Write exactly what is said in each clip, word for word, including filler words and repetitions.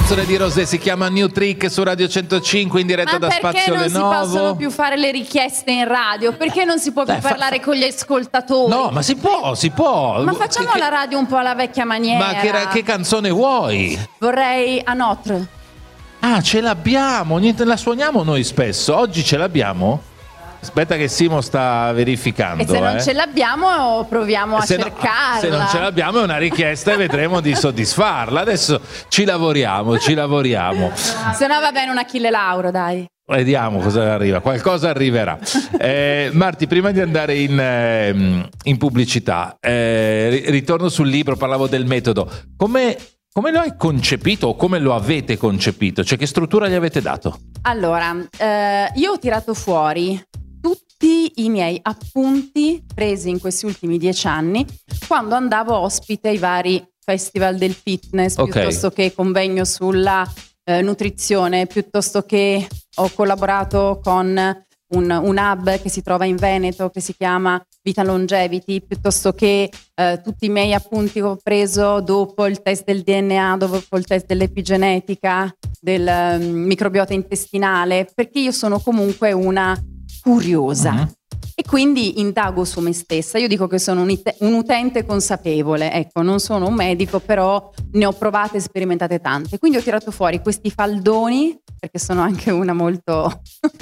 canzone di Rosé si chiama New Trick su Radio centocinque in diretta Ma da Spazio Lenovo. Lenovo. Ma perché non si possono più fare le richieste in radio? Perché non si può più Beh, fa- parlare con gli ascoltatori? No, ma si può, si può. Ma facciamo che, la radio un po' alla vecchia maniera. Ma che, che canzone vuoi? Vorrei a Notre. Ah, ce l'abbiamo, niente, la suoniamo noi spesso. Oggi ce l'abbiamo? Aspetta che Simo sta verificando. E se non eh. ce l'abbiamo proviamo a se cercarla. No, se non ce l'abbiamo è una richiesta e vedremo di soddisfarla. Adesso ci lavoriamo, ci lavoriamo. Se no va bene un Achille Lauro, dai. Vediamo cosa arriva, qualcosa arriverà. Eh, Marti, prima di andare in, eh, in pubblicità, eh, ritorno sul libro, parlavo del metodo. Come, come lo hai concepito o come lo avete concepito? Cioè, che struttura gli avete dato? Allora, eh, io ho tirato fuori tutti i miei appunti presi in questi ultimi dieci anni quando andavo ospite ai vari festival del fitness, Okay. piuttosto che convegno sulla eh, nutrizione, piuttosto che ho collaborato con un, un hub che si trova in Veneto che si chiama Vita Longevity, piuttosto che eh, tutti i miei appunti che ho preso dopo il test del D N A, dopo il test dell'epigenetica, del um, microbiota intestinale, perché io sono comunque una curiosa. Mm-hmm. E quindi indago su me stessa. Io dico che sono un, ite- un utente consapevole, ecco, non sono un medico, però ne ho provate e sperimentate tante. Quindi ho tirato fuori questi faldoni, perché sono anche una molto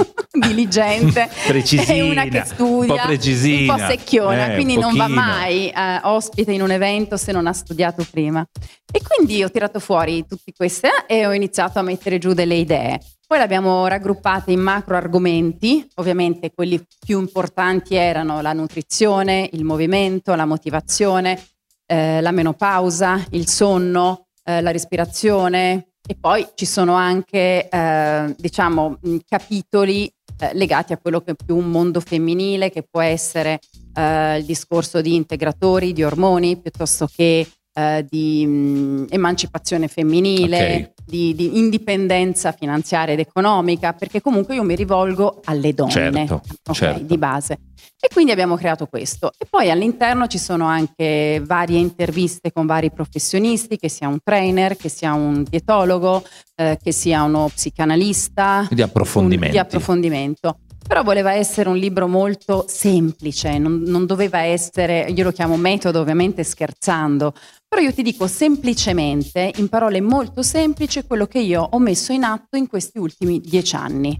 diligente, Precisina, e una che studia, un po' precisina, un po' secchiona, eh, quindi un non va pochino. mai eh, ospite in un evento se non ha studiato prima. E quindi ho tirato fuori tutti questi e ho iniziato a mettere giù delle idee. Poi le abbiamo raggruppate in macro argomenti, ovviamente quelli più importanti erano la nutrizione, il movimento, la motivazione, eh, la menopausa, il sonno, eh, la respirazione, e poi ci sono anche eh, diciamo mh, capitoli eh, legati a quello che è più un mondo femminile, che può essere eh, il discorso di integratori, di ormoni, piuttosto che eh, di mh, emancipazione femminile, Ok. di, di indipendenza finanziaria ed economica, perché comunque io mi rivolgo alle donne, Certo, ok, certo. di base. E quindi abbiamo creato questo. E poi all'interno ci sono anche varie interviste con vari professionisti, che sia un trainer, che sia un dietologo, eh, che sia uno psicanalista. Di approfondimenti. Un- di approfondimento. Però voleva essere un libro molto semplice, non, non doveva essere, io lo chiamo metodo ovviamente scherzando, però io ti dico semplicemente, in parole molto semplici, quello che io ho messo in atto in questi ultimi dieci anni.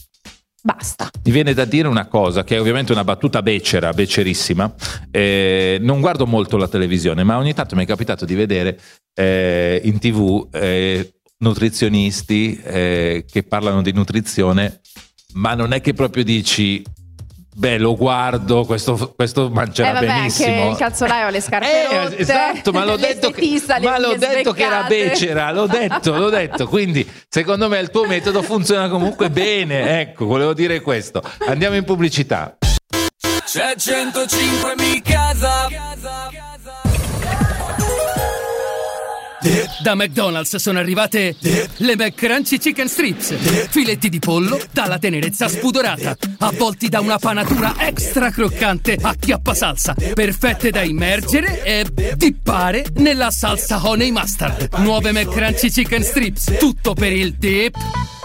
Basta. Mi viene da dire una cosa, che è ovviamente una battuta becera, becerissima. Eh, non guardo molto la televisione, ma ogni tanto mi è capitato di vedere eh, in tv eh, nutrizionisti eh, che parlano di nutrizione, ma non è che proprio dici, beh, lo guardo, questo, questo mangerà Eh vabbè, benissimo. anche il calzolaio ha le scarpe Eh, rotte, esatto, ma l'ho detto, che, l'estetista le ma l'ho unghie detto che era sbeccate. becera, l'ho detto, l'ho detto. Quindi secondo me il tuo metodo funziona comunque bene. Ecco, volevo dire questo. Andiamo in pubblicità. C'è centocinque mi casa. Da McDonald's sono arrivate le McCrunchy Chicken Strips, filetti di pollo dalla tenerezza spudorata, avvolti da una panatura extra croccante a chiappa salsa, perfette da immergere e dippare nella salsa honey mustard. Nuove McCrunchy Chicken Strips, tutto per il dip.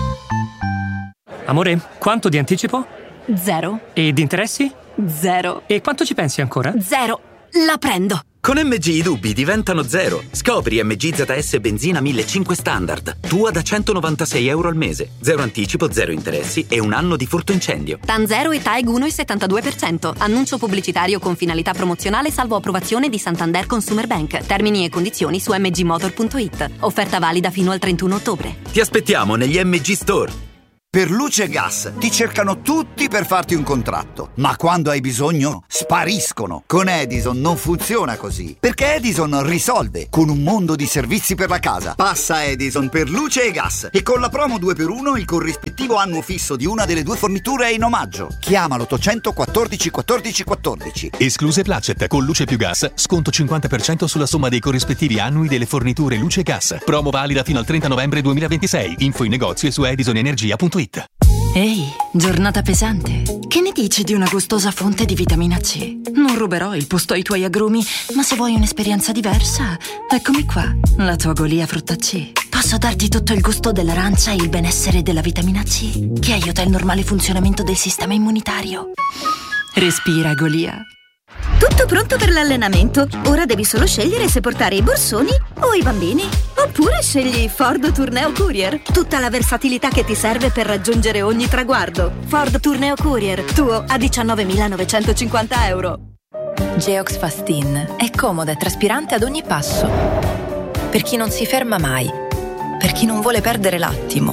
Amore, quanto di anticipo? Zero. E di interessi? Zero. E quanto ci pensi ancora? Zero. La prendo. Con M G i dubbi diventano zero. Scopri M G Z S benzina millecinquecento standard. Tua da centonovantasei euro al mese. Zero anticipo, zero interessi e un anno di furto incendio. T A N zero e T A E G uno virgola settantadue per cento. Annuncio pubblicitario con finalità promozionale salvo approvazione di Santander Consumer Bank. Termini e condizioni su m g motor punto i t. Offerta valida fino al trentuno ottobre. Ti aspettiamo negli M G Store. Per luce e gas ti cercano tutti per farti un contratto, ma quando hai bisogno spariscono. Con Edison non funziona così, perché Edison risolve con un mondo di servizi per la casa. Passa Edison per luce e gas e con la promo due per uno il corrispettivo annuo fisso di una delle due forniture è in omaggio. Chiama l'ottocento quattordici quattordici quattordici. Escluse Placet con luce più gas, sconto cinquanta per cento sulla somma dei corrispettivi annui delle forniture luce e gas. Promo valida fino al trenta novembre duemilaventisei. Info in negozio e su edisonenergia punto it. Ehi, giornata pesante. Che ne dici di una gustosa fonte di vitamina C? Non ruberò il posto ai tuoi agrumi, ma se vuoi un'esperienza diversa, eccomi qua, la tua Golia frutta C. Posso darti tutto il gusto dell'arancia e il benessere della vitamina C, che aiuta il normale funzionamento del sistema immunitario. Respira, Golia. Tutto pronto per l'allenamento. Ora devi solo scegliere se portare i borsoni o i bambini. Oppure scegli Ford Tourneo Courier. Tutta la versatilità che ti serve per raggiungere ogni traguardo. Ford Tourneo Courier, tuo a diciannovemilanovecentocinquanta euro. Geox Fastin è comoda e traspirante ad ogni passo. Per chi non si ferma mai. Per chi non vuole perdere l'attimo.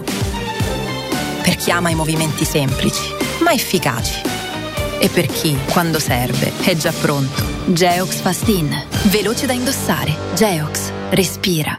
Per chi ama i movimenti semplici, ma efficaci. E per chi, quando serve, è già pronto. Geox Fastin. Veloce da indossare. Geox. Respira.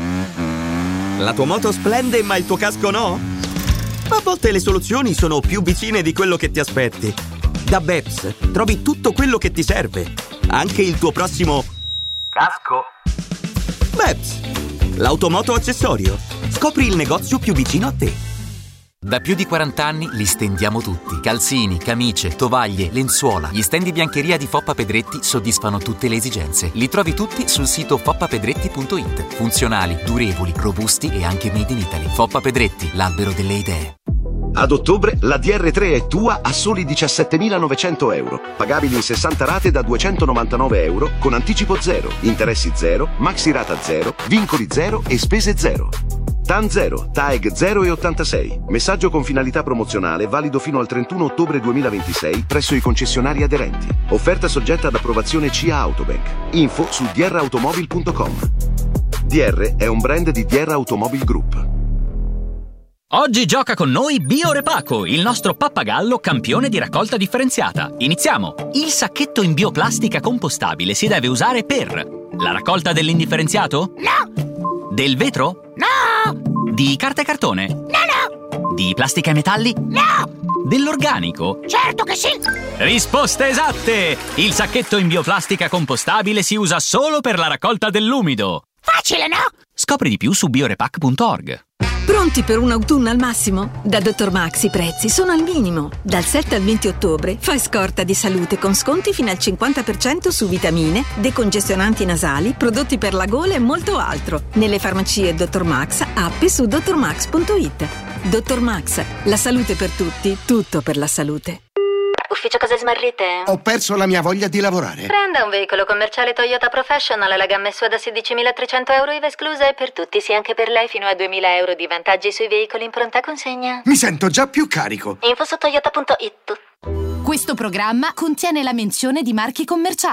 La tua moto splende, ma il tuo casco no? A volte le soluzioni sono più vicine di quello che ti aspetti. Da Beps trovi tutto quello che ti serve. Anche il tuo prossimo casco. Beps, l'automoto accessorio. Scopri il negozio più vicino a te. Da più di quaranta anni li stendiamo tutti. Calzini, camicie, tovaglie, lenzuola. Gli stand di biancheria di Foppa Pedretti soddisfano tutte le esigenze. Li trovi tutti sul sito foppa pedretti punto it. Funzionali, durevoli, robusti e anche made in Italy. Foppa Pedretti, l'albero delle idee. Ad ottobre la D R tre è tua a soli diciassettemilanovecento euro. Pagabili in sessanta rate da duecentonovantanove euro con anticipo zero, interessi zero, maxi rata zero, vincoli zero e spese zero. T A N zero, T A E G zero e ottantasei. Messaggio con finalità promozionale valido fino al trentuno ottobre duemilaventisei presso i concessionari aderenti. Offerta soggetta ad approvazione C I A Autobank. Info su d r automobil punto com. D R è un brand di D R Automobile Group. Oggi gioca con noi Biorepaco, il nostro pappagallo campione di raccolta differenziata. Iniziamo! Il sacchetto in bioplastica compostabile si deve usare per la raccolta dell'indifferenziato? No! Del vetro? No! Di carta e cartone? No, no! Di plastica e metalli? No! Dell'organico? Certo che sì! Risposte esatte! Il sacchetto in bioplastica compostabile si usa solo per la raccolta dell'umido. Facile, no? Scopri di più su biorepac punto org. Pronti per un autunno al massimo? Da Dottor Max i prezzi sono al minimo. Dal sette al venti ottobre fai scorta di salute con sconti fino al cinquanta per cento su vitamine, decongestionanti nasali, prodotti per la gola e molto altro. Nelle farmacie Dottor Max, app e su dottor max punto it. Dottor Max, la salute per tutti, tutto per la salute. Ufficio cose smarrite? Ho perso la mia voglia di lavorare. Prenda un veicolo commerciale Toyota Professional alla gamma S U A da sedicimilatrecento euro I V A esclusa e per tutti, sì anche per lei, fino a duemila euro di vantaggi sui veicoli in pronta consegna. Mi sento già più carico. Info su toyota punto it. Questo programma contiene la menzione di marchi commerciali.